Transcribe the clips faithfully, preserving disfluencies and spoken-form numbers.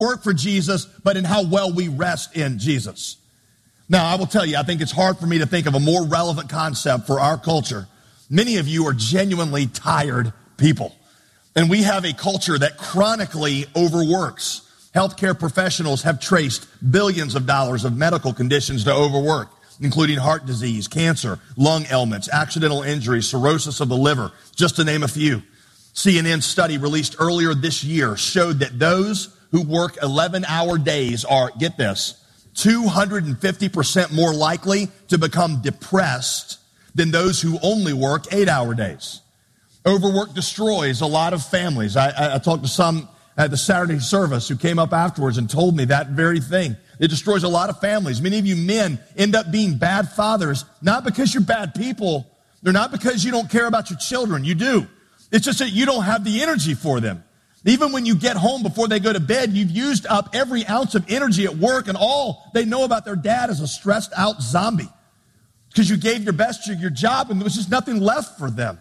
work for Jesus, but in how well we rest in Jesus. Now, I will tell you, I think it's hard for me to think of a more relevant concept for our culture. Many of you are genuinely tired people, and we have a culture that chronically overworks. Healthcare professionals have traced billions of dollars of medical conditions to overwork, including heart disease, cancer, lung ailments, accidental injuries, cirrhosis of the liver, just to name a few. C N N's study released earlier this year showed that those who work eleven-hour days are, get this, two hundred fifty percent more likely to become depressed than those who only work eight-hour days. Overwork destroys a lot of families. I, I, I talked to some at the Saturday service who came up afterwards and told me that very thing. It destroys a lot of families. Many of you men end up being bad fathers, not because you're bad people. They're not because you don't care about your children. You do. It's just that you don't have the energy for them. Even when you get home before they go to bed, you've used up every ounce of energy at work, and all they know about their dad is a stressed out zombie because you gave your best to your job and there was just nothing left for them.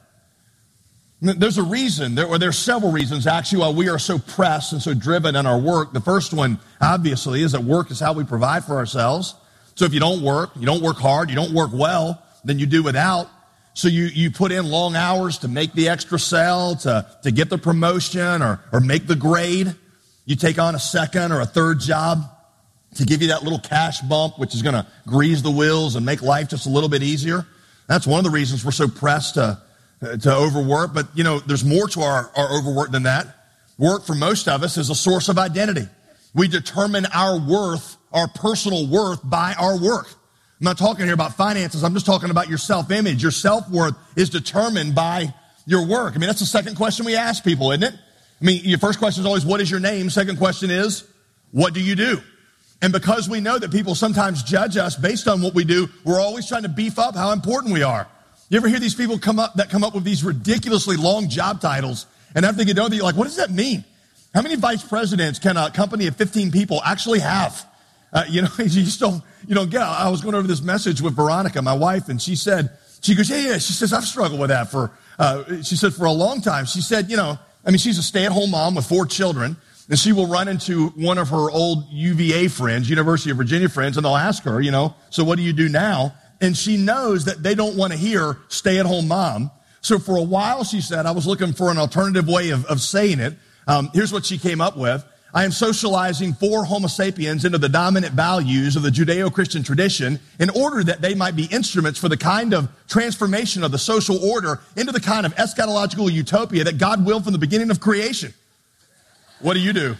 There's a reason, there, or there's several reasons actually why we are so pressed and so driven in our work. The first one, obviously, is that work is how we provide for ourselves. So if you don't work, you don't work hard, you don't work well, then you do without. So you, you put in long hours to make the extra sale, to, to get the promotion or, or make the grade. You take on a second or a third job to give you that little cash bump, which is going to grease the wheels and make life just a little bit easier. That's one of the reasons we're so pressed to, to overwork. But, you know, there's more to our, our overwork than that. Work for most of us is a source of identity. We determine our worth, our personal worth, by our work. I'm not talking here about finances. I'm just talking about your self-image. Your self-worth is determined by your work. I mean, that's the second question we ask people, isn't it? I mean, your first question is always, what is your name? Second question is, what do you do? And because we know that people sometimes judge us based on what we do, we're always trying to beef up how important we are. You ever hear these people come up that come up with these ridiculously long job titles, and after they get done, you're like, what does that mean? How many vice presidents can a company of fifteen people actually have? Uh, you know, you just don't, you don't get it. I was going over this message with Veronica, my wife, and she said, she goes, yeah, yeah. She says, I've struggled with that for, uh, she said, for a long time. She said, you know, I mean, she's a stay-at-home mom with four children, and she will run into one of her old U V A friends, University of Virginia friends, and they'll ask her, you know, so what do you do now? And she knows that they don't want to hear stay-at-home mom. So for a while, she said, I was looking for an alternative way of, of saying it. Um, here's what she came up with. I am socializing four Homo sapiens into the dominant values of the Judeo-Christian tradition in order that they might be instruments for the kind of transformation of the social order into the kind of eschatological utopia that God willed from the beginning of creation. What do you do?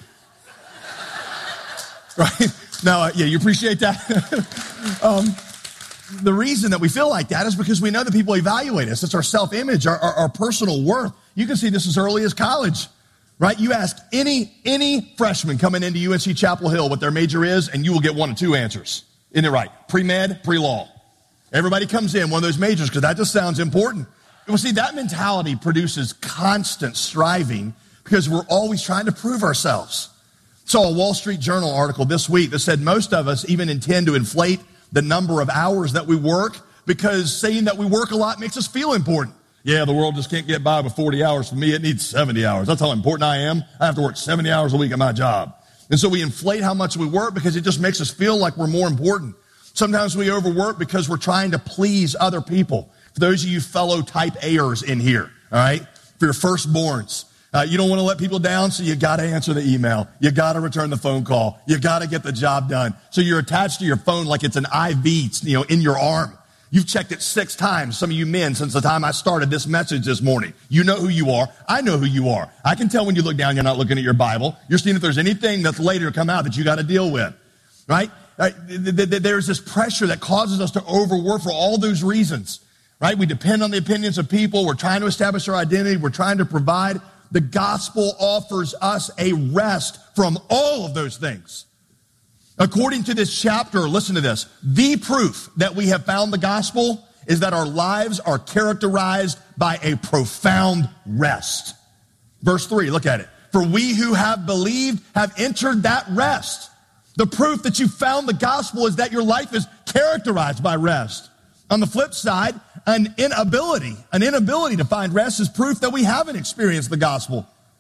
Right? Now, uh, yeah, you appreciate that? um, the reason that we feel like that is because we know that people evaluate us. It's our self-image, our, our, our personal worth. You can see this as early as college. Right? You ask any, any freshman coming into U N C Chapel Hill what their major is, and you will get one of two answers. Isn't it right? Pre-med, pre-law. Everybody comes in, one of those majors, because that just sounds important. Well, see, that mentality produces constant striving because we're always trying to prove ourselves. Saw a Wall Street Journal article this week that said most of us even intend to inflate the number of hours that we work because saying that we work a lot makes us feel important. Yeah, the world just can't get by with forty hours. For me, it needs seventy hours. That's how important I am. I have to work seventy hours a week at my job. And so we inflate how much we work because it just makes us feel like we're more important. Sometimes we overwork because we're trying to please other people. For those of you fellow type A'ers in here, all right, for your firstborns, uh, you don't want to let people down, so you got to answer the email. You got to return the phone call. You got to get the job done. So you're attached to your phone like it's an I V, you know, in your arm. You've checked it six times, some of you men, since the time I started this message this morning. You know who you are. I know who you are. I can tell when you look down, you're not looking at your Bible. You're seeing if there's anything that's later come out that you got to deal with, right? There's this pressure that causes us to overwork for all those reasons, right? We depend on the opinions of people. We're trying to establish our identity. We're trying to provide. The gospel offers us a rest from all of those things. According to this chapter, listen to this, the proof that we have found the gospel is that our lives are characterized by a profound rest. Verse three, look at it. For we who have believed have entered that rest. The proof that you found the gospel is that your life is characterized by rest. On the flip side, an inability, an inability to find rest is proof that we haven't experienced the gospel.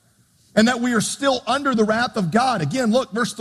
and that we are still under the wrath of God. Again, look, verse